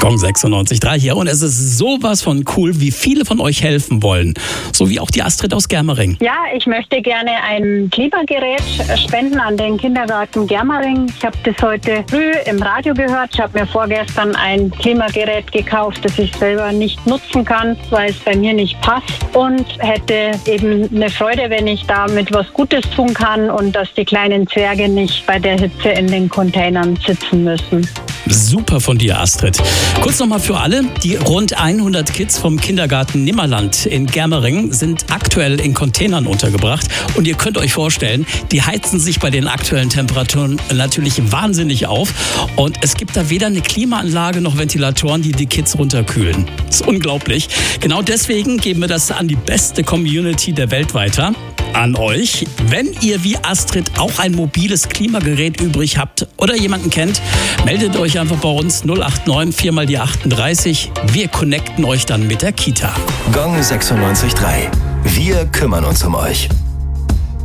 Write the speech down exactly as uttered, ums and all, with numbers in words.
Gong sechsundneunzig Komma drei hier und es ist sowas von cool, wie viele von euch helfen wollen. So wie auch die Astrid aus Germering. Ja, ich möchte gerne ein Klimagerät spenden an den Kindergarten Germering. Ich habe das heute früh im Radio gehört. Ich habe mir vorgestern ein Klimagerät gekauft, das ich selber nicht nutzen kann, weil es bei mir nicht passt. Und hätte eben eine Freude, wenn ich damit was Gutes tun kann und dass die kleinen Zwerge nicht bei der Hitze in den Containern sitzen müssen. Super von dir, Astrid. Kurz nochmal für alle, die rund hundert Kids vom Kindergarten Nimmerland in Germering sind aktuell in Containern untergebracht. Und ihr könnt euch vorstellen, die heizen sich bei den aktuellen Temperaturen natürlich wahnsinnig auf. Und es gibt da weder eine Klimaanlage noch Ventilatoren, die die Kids runterkühlen. Das ist unglaublich. Genau deswegen geben wir das an die beste Community der Welt weiter. An euch. Wenn ihr wie Astrid auch ein mobiles Klimagerät übrig habt oder jemanden kennt, meldet euch einfach bei uns null acht neun vier mal die achtunddreißig. Wir connecten euch dann mit der Kita. Gong sechsundneunzig Komma drei. Wir kümmern uns um euch.